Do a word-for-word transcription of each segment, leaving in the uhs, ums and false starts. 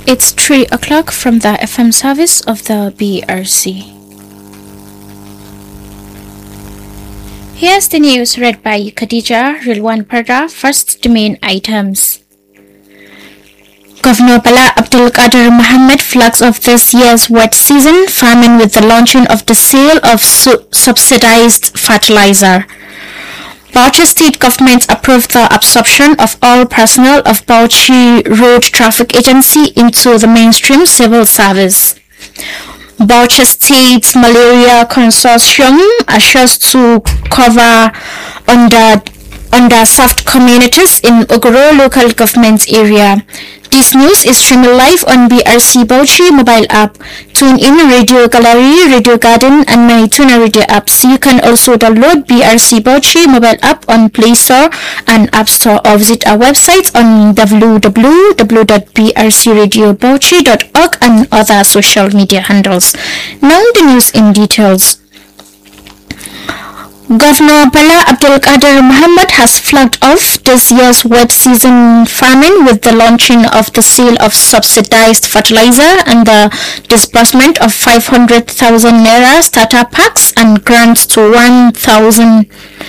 It's three o'clock from the F M service of the B R C. Here's the news read by Khadija Rilwan Parda. First, the main items. Governor Bala Abdul Qadir Mohammed flags off this year's wet season farming with the launching of the sale of su- subsidized fertilizer. Bauchi State Government approved the absorption of all personnel of Bauchi Road Traffic Agency into the mainstream civil service. Bauchi State Malaria Consortium assures to cover under underserved communities in Ogoro local government area. This news is streamed live on B R C Bauchi mobile app. Tune in Radio Gallery, Radio Garden and my Tuna Radio apps. You can also download B R C Bauchi mobile app on Play Store and App Store or visit our website on w w w dot b r c radio bauchi dot org and other social media handles. Now the news in details. Governor Bala Abdul Qadir Mohammed has flagged off this year's wet season farming with the launching of the sale of subsidized fertilizer and the disbursement of five hundred thousand naira starter packs and grants to one thousand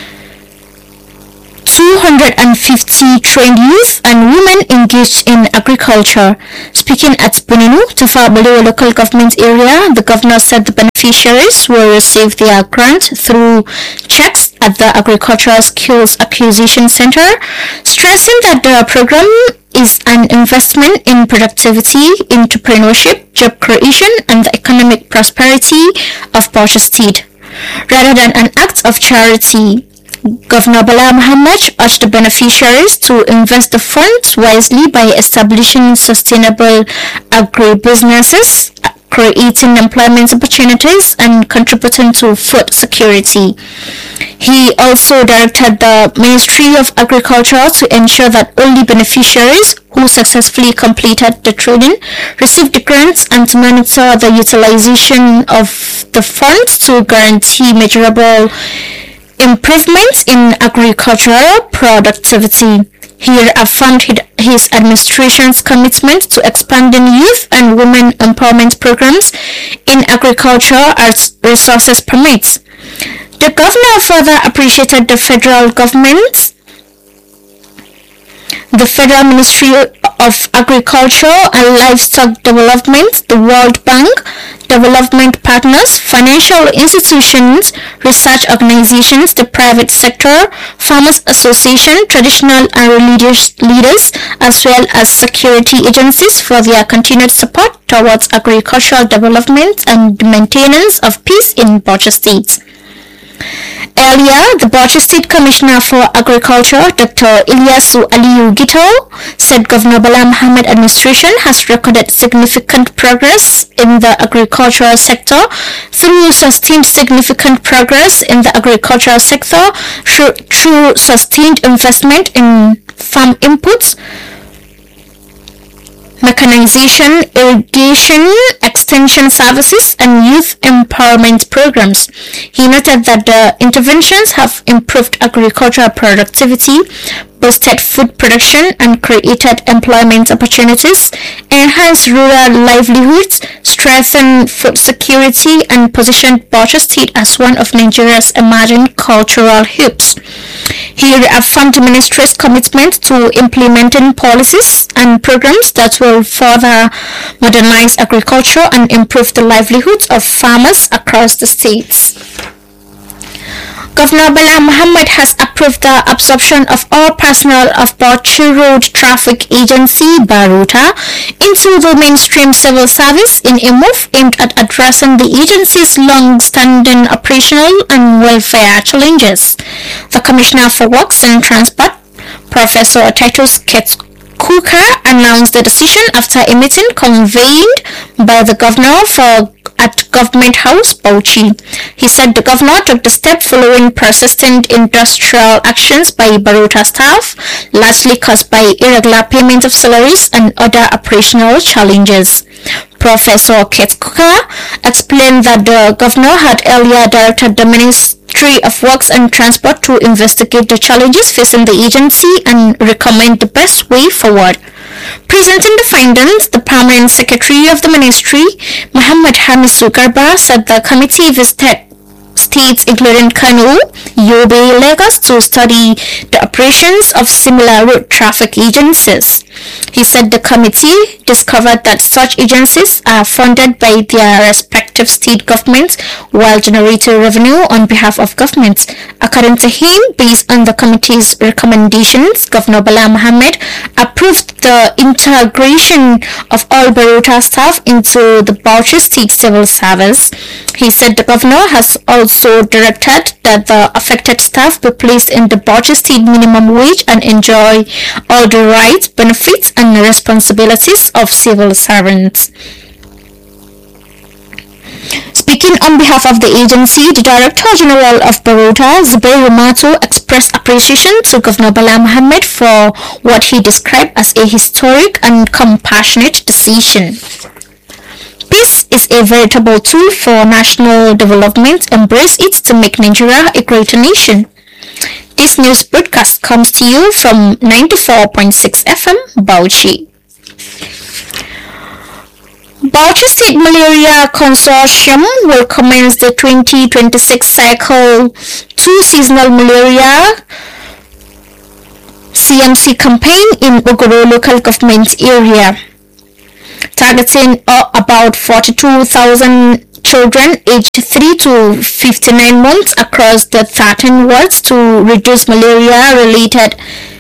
two hundred fifty trained youth and women engaged in agriculture. Speaking at Buninu, Tafa Balewa local government area, the governor said the beneficiaries will receive their grant through checks at the Agricultural Skills Acquisition Center, stressing that the program is an investment in productivity, entrepreneurship, job creation, and the economic prosperity of Bauchi State, rather than an act of charity. Governor Bala Mohammed urged the beneficiaries to invest the funds wisely by establishing sustainable agribusinesses, creating employment opportunities, and contributing to food security. He also directed the Ministry of Agriculture to ensure that only beneficiaries who successfully completed the training receive the grants and to monitor the utilization of the funds to guarantee measurable improvements in agricultural productivity. He affirmed his administration's commitment to expanding youth and women empowerment programs in agriculture as resources permit. The governor further appreciated the federal government, the Federal Ministry of Agriculture and Livestock Development, the World Bank, development partners, financial institutions, research organizations, the private sector, farmers association, traditional and religious leaders, as well as security agencies for their continued support towards agricultural development and the maintenance of peace in Bauchi State. Earlier, the Bauchi State Commissioner for Agriculture, Doctor Ilyasu Aliyu Gito, said Governor Bala Mohammed administration has recorded significant progress in the agricultural sector through sustained significant progress in the agricultural sector through, through sustained investment in farm inputs, mechanization, irrigation, extension services, and youth empowerment programs. He noted that the interventions have improved agricultural productivity, boosted food production, and created employment opportunities, enhanced rural livelihoods, strengthened food security, and positioned Bauchi State as one of Nigeria's emerging cultural hubs. He reaffirmed the ministry's commitment to implementing policies and programs that will further modernize agriculture and improve the livelihoods of farmers across the states. Governor Bala Mohammed has approved the absorption of all personnel of Bauchi Road Traffic Agency Baruta into the mainstream civil service in a move aimed at addressing the agency's long-standing operational and welfare challenges. The Commissioner for Works and Transport, Professor Titus Ketkuka, announced the decision after a meeting convened by the governor for at Government House, Bauchi. He said the governor took the step following persistent industrial actions by Baruta staff, largely caused by irregular payment of salaries and other operational challenges. Professor Ketkuka explained that the governor had earlier directed the minister of Works and Transport to investigate the challenges facing the agency and recommend the best way forward. Presenting the findings, the Permanent Secretary of the Ministry, Muhammad Hamisu Garba, said the committee visited states including Kano, Yobe, Lagos to study the operations of similar road traffic agencies. He said the committee discovered that such agencies are funded by their respective state governments while generating revenue on behalf of governments. According to him, based on the committee's recommendations, Governor Bala Mohammed approved the integration of all Baruta staff into the Bauchi State Civil Service. He said the governor has also directed that the affected staff be placed in the Bauchi State minimum wage and enjoy all the rights, benefits, and responsibilities of civil servants. Speaking on behalf of the agency, the Director General of Baruta, Zubair Mato, expressed appreciation to Governor Bala Mohammed for what he described as a historic and compassionate decision. Peace is a veritable tool for national development. Embrace it to make Nigeria a greater nation. This news broadcast comes to you from ninety-four point six F M, Bauchi. Bauchi State Malaria Consortium will commence the twenty twenty-six cycle two seasonal malaria C M C campaign in Ogoro local government area, targeting uh, about forty-two thousand children aged three to fifty-nine months across the thirteen wards to reduce malaria-related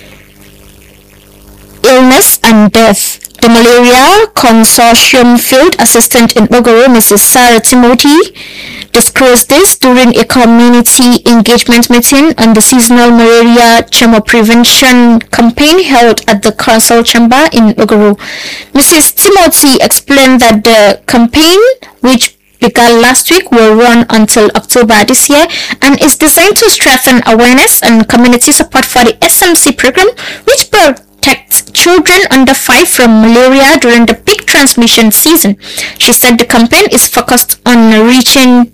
illness and death. The Malaria Consortium Field Assistant in Ogoro, Missus Sarah Timothy, disclosed this during a community engagement meeting on the seasonal malaria chemo prevention campaign held at the council chamber in Ogoro. Missus Timothy explained that the campaign, which began last week, will run until October this year and is designed to strengthen awareness and community support for the S M C program, which protects children under five from malaria during the peak transmission season. She said the campaign is focused on reaching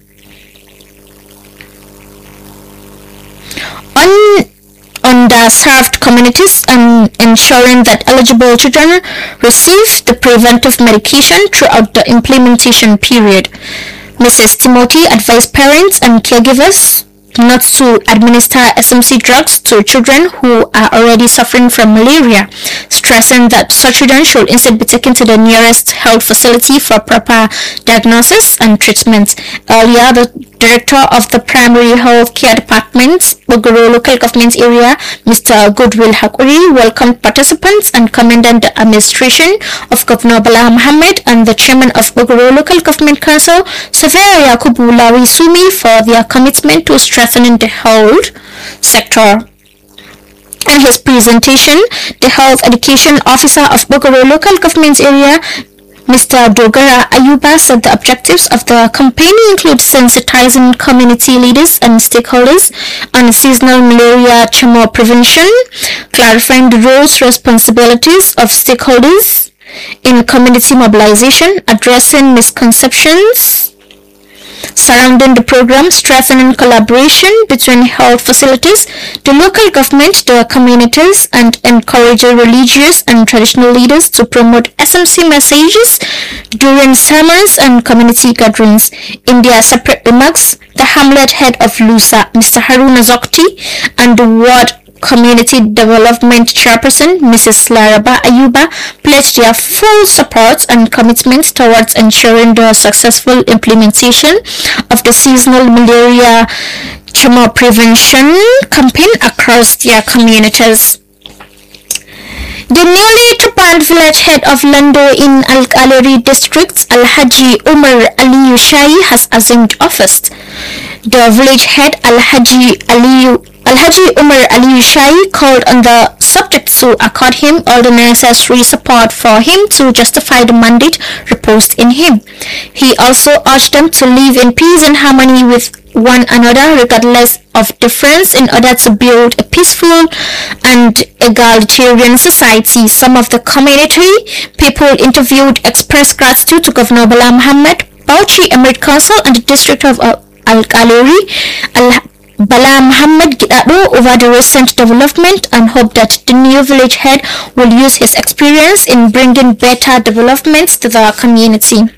un underserved communities and ensuring that eligible children receive the preventive medication throughout the implementation period. Missus Timothy advised parents and caregivers not to administer S M C drugs to children who are already suffering from malaria, stressing that such children should instead be taken to the nearest health facility for proper diagnosis and treatment. Earlier, the Director of the Primary Health Care Department, Ogoro Local Government Area, Mister Goodwill Hakuri, welcomed participants and commended the administration of Governor Bala Mohammed and the Chairman of Ogoro Local Government Council, Surveyor Yakubu Lawi Sumi, for their commitment to strengthening the health sector. In his presentation, the Health Education Officer of Ogoro Local Government Area, Mister Dogara Ayuba, said the objectives of the campaign include sensitizing community leaders and stakeholders on seasonal malaria chemo prevention, clarifying the roles and responsibilities of stakeholders in community mobilization, addressing misconceptions surrounding the program, strengthening collaboration between health facilities, the local government, the communities, and encouraging religious and traditional leaders to promote S M C messages during sermons and community gatherings. In their separate remarks, the Hamlet head of Lusa, Mister Haruna Zokti, and the ward Community Development Chairperson, Missus Laraba Ayuba, pledged their full support and commitment towards ensuring the successful implementation of the seasonal malaria chemo prevention campaign across their communities. The newly tripled village head of Lando in Al-Aleri district, Alhaji Umar Aliyu Shai, has assumed office. The village head, Alhaji Aliyu Alhaji Umar Aliyu Shai, called on the subject to accord him all the necessary support for him to justify the mandate reposed in him. He also urged them to live in peace and harmony with one another regardless of difference in order to build a peaceful and egalitarian society. Some of the community people interviewed expressed gratitude to Governor Bala Mohammed, Bauchi Emirate Council, and the district of uh, Al-Aleri. Al Bala Muhammad Gidado over the recent development and hope that the new village head will use his experience in bringing better developments to the community.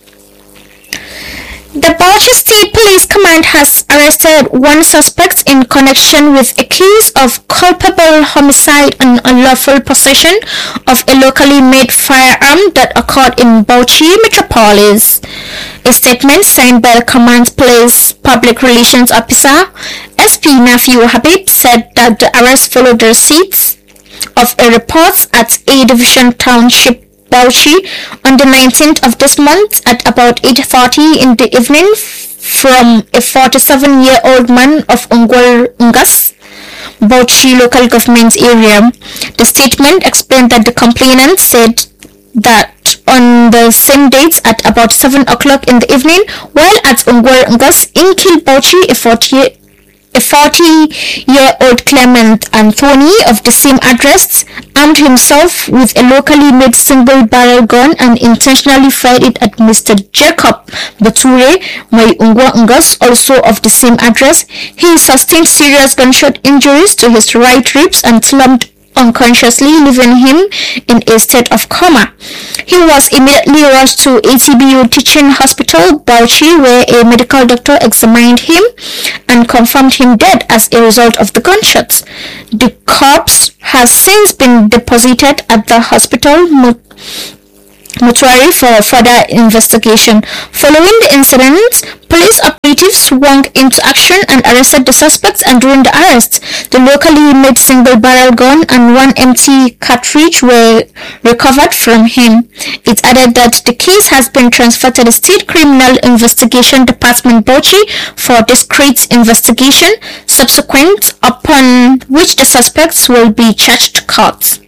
The Bauchi State Police Command has arrested one suspect in connection with a case of culpable homicide and unlawful possession of a locally made firearm that occurred in Bauchi Metropolis. A statement signed by the Command Police Public Relations Officer S P Nafiu Habib said that the arrest followed the receipts of a report at A Division Township Bauchi on the nineteenth of this month at about eight thirty in the evening from a forty-seven-year-old man of Ungwar Ungas, Bauchi local government area. The statement explained that the complainant said that on the same date at about seven o'clock in the evening, while at Ungwar Ungas in Kil Bauchi, a forty A forty-year-old Clement Anthony of the same address armed himself with a locally made single-barrel gun and intentionally fired it at Mister Jacob Bature Mai Ungwa Ungas, also of the same address. He sustained serious gunshot injuries to his right ribs and slumped unconsciously, leaving him in a state of coma. He was immediately rushed to A T B U Teaching Hospital, Bauchi, where a medical doctor examined him and confirmed him dead as a result of the gunshots. The corpse has since been deposited at the hospital mortuary for further investigation. Following the incident, police operatives swung into action and arrested the suspects, and during the arrest, the locally made single-barrel gun and one empty cartridge were recovered from him. It added that the case has been transferred to the State Criminal Investigation Department Bauchi for discreet investigation, subsequent upon which the suspects will be charged to court.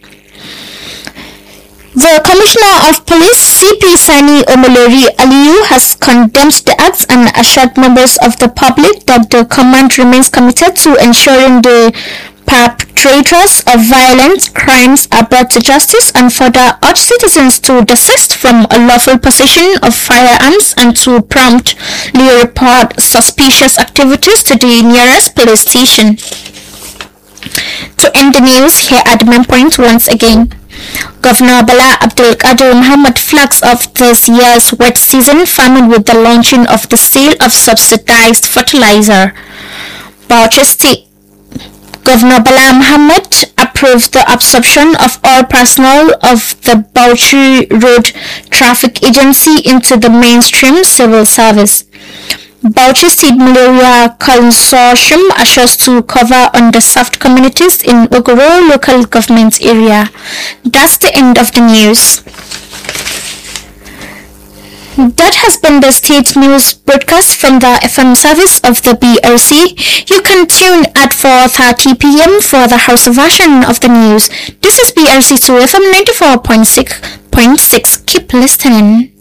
The Commissioner of Police, C P Sani Omolori Aliyu, has condemned the acts and assured members of the public that the command remains committed to ensuring the perpetrators of violent crimes are brought to justice, and further urged citizens to desist from unlawful possession of firearms and to promptly report suspicious activities to the nearest police station. To end the news, here are the main points once again. Governor Bala Abdul Qadir Muhammad flags off this year's wet season farming with the launching of the sale of subsidized fertilizer. Bauchi State Governor Bala Muhammad approved the absorption of all personnel of the Bauchi Road Traffic Agency into the mainstream civil service. Bauchi State Malaria Consortium assures to cover underserved communities in Ogoro local government area. That's the end of the news. That has been the state news broadcast from the F M service of the B R C. You can tune at four thirty p m for the Hausa version of the news. This is B R C two F M ninety-four point six. Keep listening.